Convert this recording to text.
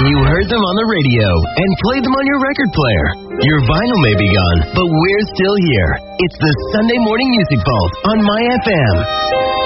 you heard them on the radio and played them on your record player. Your vinyl may be gone, but we're still here. It's the Sunday Morning Music Vault on My FM.